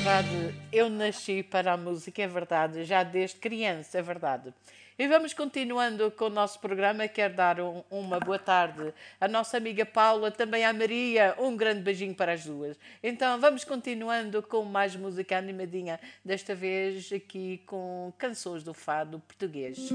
verdade, eu nasci para a música, é verdade, já desde criança, é verdade. E vamos continuando com o nosso programa. Quero dar uma boa tarde à nossa amiga Paula, também à Maria, um grande beijinho para as duas. Então vamos continuando com mais música animadinha, desta vez aqui com canções do fado português.